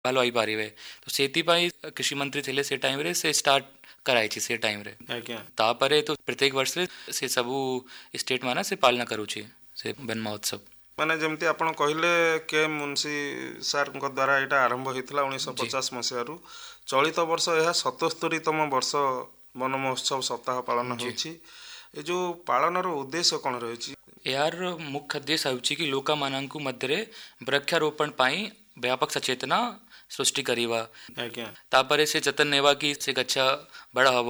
ଭଲ ହେଇପାରିବେ। ତ ସେଥିପାଇଁ କୃଷି ମନ୍ତ୍ରୀ ଥିଲେ ସେ ଟାଇମ୍ରେ ସେ ଷ୍ଟାର୍ଟ କରାଇଛି ସେ ଟାଇମ୍ରେ। ଆଜ୍ଞା ତାପରେ ତ ପ୍ରତ୍ୟେକ ବର୍ଷରେ ସେ ସବୁ ଷ୍ଟେଟ୍ ମାନେ ସେ ପାଳନ କରୁଛି ସେ ବନ ମହୋତ୍ସବ। ମାନେ ଯେମିତି ଆପଣ କହିଲେ କେ ମୁନ୍ସି ସାର୍ଙ୍କ ଦ୍ୱାରା ଏଇଟା ଆରମ୍ଭ ହୋଇଥିଲା ଜି 1950 ମସିହାରୁ। ଚଳିତ ବର୍ଷ ଏହା 77ତମ ବର୍ଷ ବନ ମହୋତ୍ସବ ସପ୍ତାହ ପାଳନ ଜି ହେଉଛି। ଏ ଯେଉଁ ପାଳନର ଉଦ୍ଦେଶ୍ୟ କ'ଣ ରହିଛି? ଏହାର ମୁଖ୍ୟ ଉଦ୍ଦେଶ୍ୟ ହେଉଛି କି ଲୋକମାନଙ୍କ ମଧ୍ୟରେ ବୃକ୍ଷାରୋପଣ ପାଇଁ ବ୍ୟାପକ ସଚେତନା ସୃଷ୍ଟି କରିବା। ଆଜ୍ଞା ତାପରେ ସେ ଯତ୍ନ ନେବା କି ସେ ଗଛ ବଡ଼ ହେବ।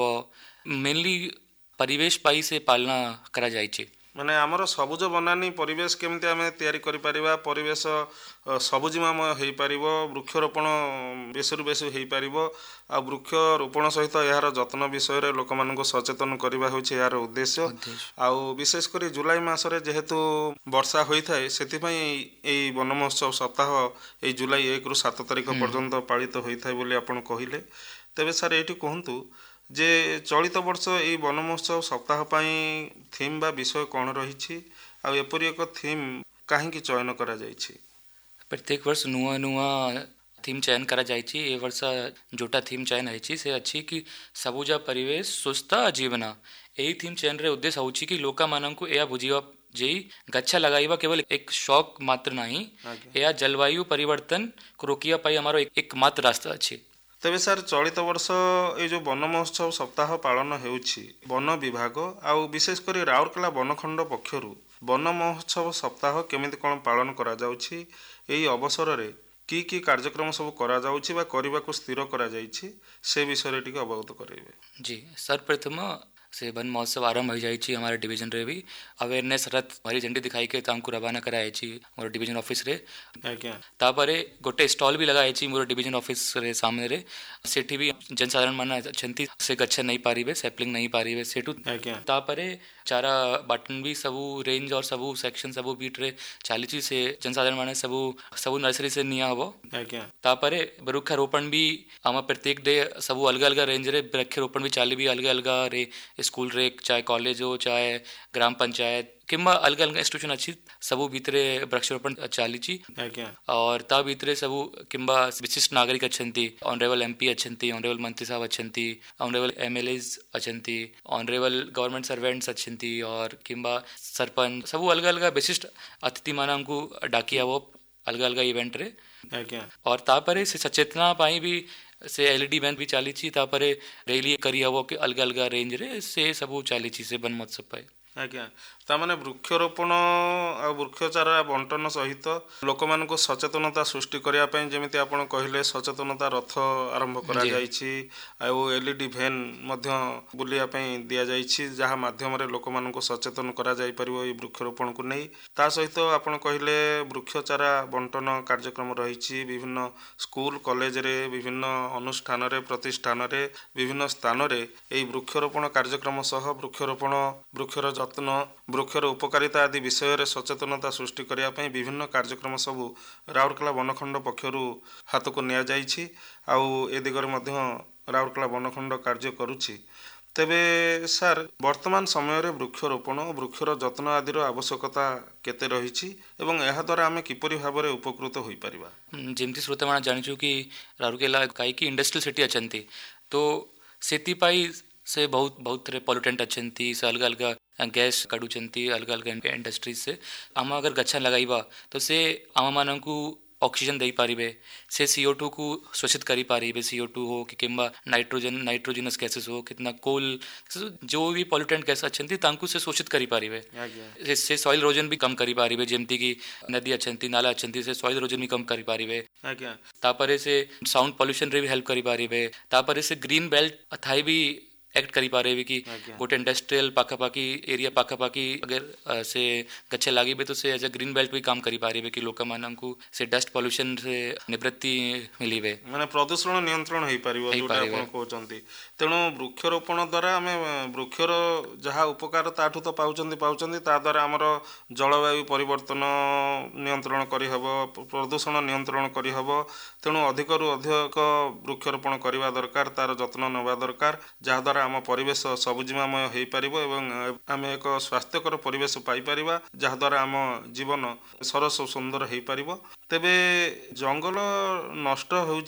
ମେନଲି ପରିବେଶ ପାଇଁ ସେ ପାଳନ କରାଯାଇଛି। ମାନେ ଆମର ସବୁଜ ବନାନୀ ପରିବେଶ କେମିତି ଆମେ ତିଆରି କରିପାରିବା, ପରିବେଶ ସବୁଜିମାମୟ ହେଇପାରିବ, ବୃକ୍ଷରୋପଣ ବେଶୀରୁ ବେଶୀ ହେଇପାରିବ, ଆଉ ବୃକ୍ଷରୋପଣ ସହିତ ଏହାର ଯତ୍ନ ବିଷୟରେ ଲୋକମାନଙ୍କୁ ସଚେତନ କରିବା ହେଉଛି ଏହାର ଉଦ୍ଦେଶ୍ୟ। ଆଉ ବିଶେଷ କରି ଜୁଲାଇ ମାସରେ ଯେହେତୁ ବର୍ଷା ହୋଇଥାଏ ସେଥିପାଇଁ ଏଇ ବନ ମହୋତ୍ସବ ସପ୍ତାହ ଏଇ ଜୁଲାଇ 1ରୁ 7 ତାରିଖ ପର୍ଯ୍ୟନ୍ତ ପାଳିତ ହୋଇଥାଏ ବୋଲି ଆପଣ କହିଲେ। ତେବେ ସାର୍ ଏଇଠି କୁହନ୍ତୁ ଯେ ଚଳିତ ବର୍ଷ ଏଇ ବନ ମହୋତ୍ସବ ସପ୍ତାହ ପାଇଁ ଥିମ୍ ବା ବିଷୟ କ'ଣ ରହିଛି, ଆଉ ଏପରି ଏକ ଥିମ୍ କାହିଁକି ଚୟନ କରାଯାଇଛି? ପ୍ରତ୍ୟେକ ବର୍ଷ ନୂଆ ନୂଆ ଥିମ୍ ଚୟନ କରାଯାଇଛି। ଏ ବର୍ଷ ଯୋଉଟା ଥିମ୍ ଚୟନ ହେଇଛି ସେ ଅଛି କି ସବୁଜ ପରିବେଶ ସୁସ୍ଥ ଜୀବନ। ଏହି ଥିମ୍ ଚୟନର ଉଦ୍ଦେଶ୍ୟ ହେଉଛି କି ଲୋକମାନଙ୍କୁ ଏହା ବୁଝିବା ଯେ ଗଛ ଲଗାଇବା କେବଳ ଏକ ଶौक ମାତ୍ର ନାହିଁ, ଆଜ୍ଞା ଏହା ଜଳବାୟୁ ପରିବର୍ତ୍ତନକୁ ରୋକିବା ପାଇଁ ଆମର ଏକମାତ୍ର ରାସ୍ତା ଅଛି। ତେବେ ସାର୍ ଚଳିତ ବର୍ଷ ଏଇ ଯେଉଁ ବନ ମହୋତ୍ସବ ସପ୍ତାହ ପାଳନ ହେଉଛି, ବନ ବିଭାଗ ଆଉ ବିଶେଷ କରି ରାଉରକେଲା ବନଖଣ୍ଡ ପକ୍ଷରୁ ବନ ମହୋତ୍ସବ ସପ୍ତାହ କେମିତି କ'ଣ ପାଳନ କରାଯାଉଛି, ଏହି ଅବସରରେ କି କାର୍ଯ୍ୟକ୍ରମ ସବୁ କରାଯାଉଛି ବା କରିବାକୁ ସ୍ଥିର କରାଯାଇଛି ସେ ବିଷୟରେ ଟିକେ ଅବଗତ କରାଇବେ। जी सर्वप्रथम से वन महोत्सव आरंभ हो जाइए हमारे डिवीजन रे भी अवेयरनेस रथ हरी झंडी दिखाई के तांकु रवाना कराई मोर डिवीजन ऑफिस रे। ଆଜ୍ଞା तापरे गोटे स्टॉल भी लगाई मोर डिवीजन ऑफिस रे सामने रे। सेठी भी जनसाधारण मान अछंती से गच्छ नहीं पारिबे, सैपलिंग नहीं पारिबे सेठू। ଆଜ୍ଞା तापरे चारा बटन भी सबू रेंज और सबू सेक्शन सबू बीट रे चालीची से जनसाधारण माने सबू सबू नर्सरी से निया हबो। ଆଜ୍ଞା तापरे वृक्षारोपण भी आम प्रत्येक डे सबू अलग अलग रेंज रे वृक्षारोपण भी चाली भी अलग अलग रे स्कूल रे चाहे कॉलेज हो चाहे ग्राम पंचायत किंबा अलग अलग इंस्टीट्यूशन अच्छी सबू भीतरे वृक्षारोपण चालीची। ଆଜ୍ଞା और ता भीतरे सबू किंबा विशिष्ट नागरिक अच्छंती, ऑनरेबल एमपी अच्छंती, ऑनरेबल मंत्री साहब अच्छंती, honourable MLAs अच्छंती, honourable government servants अच्छंती और किंबा सरपंच सबू अलग अलग विशिष्ट अतिथि मानू डाकी आवो अलग अलग इवेंट रे। ଆଜ୍ଞା और तापरे से सचेतना पाई भी से एलईडी बैन भी चालीची। तापरे रैली करी हबो कि अलग अलग रेंज रे से सबू चालीची से वन महोत्सव पाए। ଆଜ୍ଞା ତାମାନେ ବୃକ୍ଷରୋପଣ ଆଉ ବୃକ୍ଷଚାରା ବଣ୍ଟନ ସହିତ ଲୋକମାନଙ୍କୁ ସଚେତନତା ସୃଷ୍ଟି କରିବା ପାଇଁ ଯେମିତି ଆପଣ କହିଲେ ସଚେତନତା ରଥ ଆରମ୍ଭ जी କରାଯାଇଛି, ଆଉ ଏଲଇଡି ଭ୍ୟାନ୍ ମଧ୍ୟ ବୁଲିବା ପାଇଁ ଦିଆଯାଇଛି ଯାହା ମାଧ୍ୟମରେ ଲୋକମାନଙ୍କୁ ସଚେତନ କରାଯାଇପାରିବ ଏହି ବୃକ୍ଷରୋପଣକୁ ନେଇ। ତା ସହିତ ଆପଣ କହିଲେ ବୃକ୍ଷଚାରା ବଣ୍ଟନ କାର୍ଯ୍ୟକ୍ରମ ରହିଛି ବିଭିନ୍ନ ସ୍କୁଲ କଲେଜରେ, ବିଭିନ୍ନ ଅନୁଷ୍ଠାନରେ, ପ୍ରତିଷ୍ଠାନରେ, ବିଭିନ୍ନ ସ୍ଥାନରେ ଏହି ବୃକ୍ଷରୋପଣ କାର୍ଯ୍ୟକ୍ରମ ସହ ବୃକ୍ଷରୋପଣ, ବୃକ୍ଷର ଯତ୍ନ, ବୃକ୍ଷର ଉପକାରିତା ଆଦି ବିଷୟରେ ସଚେତନତା ସୃଷ୍ଟି କରିବା ପାଇଁ ବିଭିନ୍ନ କାର୍ଯ୍ୟକ୍ରମ ସବୁ ରାଉରକେଲା ବନଖଣ୍ଡ ପକ୍ଷରୁ ହାତକୁ ନିଆଯାଇଛି, ଆଉ ଏ ଦିଗରେ ମଧ୍ୟ ରାଉରକେଲା ବନଖଣ୍ଡ କାର୍ଯ୍ୟ କରୁଛି। ତେବେ ସାର୍ ବର୍ତ୍ତମାନ ସମୟରେ ବୃକ୍ଷରୋପଣ ଓ ବୃକ୍ଷର ଯତ୍ନ ଆଦିର ଆବଶ୍ୟକତା କେତେ ରହିଛି ଏବଂ ଏହାଦ୍ୱାରା ଆମେ କିପରି ଭାବରେ ଉପକୃତ ହୋଇପାରିବା? ଯେମିତି ଶ୍ରୋତାମାନେ ଜାଣିଛୁ କି ରାଉରକେଲା କାହିଁକି ଇଣ୍ଡଷ୍ଟ୍ରିଆଲ ସିଟି ଅଛନ୍ତି, ତ ସେଥିପାଇଁ से बहुत बहुत पॉल्यूटेंट अच्छी से अलग अलग गैस काढ़ुंट अलग अलग इंडस्ट्रीज से आम अगर गच्छा लगाइबा तो से आम मानू ऑक्सीजन दे पारे, से CO2 को शोषित करी पारे, CO2 हो कि किंबा नाइट्रोजनस गैसेस हो कितना कोल जो भी पॉल्यूटेंट गैस अच्छी तांकु से शोषित करी पारे, से सॉइल इरोजन भी कम करी पारे, जेमती कि नदी अच्छी नाला अच्छी से सॉइल इरोजन भी कम करी पारे। तापरे से साउंड पॉल्यूशन रे भी हेल्प करी पारे। तापरे से ग्रीन बेल्ट थाई भी एक्ट करी पारे कि गोटे इंडस्ट्रियल पाखापाखि एरिया पाखापाखि अगर से गच्छे लगे तो से एज ए ग्रीन बेल्ट भी काम करी पारे कि लोक मानू से डस्ट पॉल्यूशन से निवृत्ति मिलिबे, माने प्रदूषण नियंत्रण हो पारिबो जोटा आपण कहउचंती। तेणु वृक्षरोपण द्वारा आमे वृक्षर जहाँ उपकार ताठू तो पाउचंती ता द्वारा हमर जलवायु परिवर्तन नियंत्रण करी हबो, प्रदूषण नियंत्रण करी हबो। तेणु अधिकरू अधिक वृक्षरोपण करवा दरकार, तार जत्न नेबा दरकार, जहाँ द्वारा आम परिवेश सबुजिमामय हो पारिबो एवं आम एक स्वास्थ्यकर परिवेश पाई परिबा, जहाँ द्वारा आम जीवन सरस सुंदर हो पारिबो। तेबे जंगल नष्ट होउछि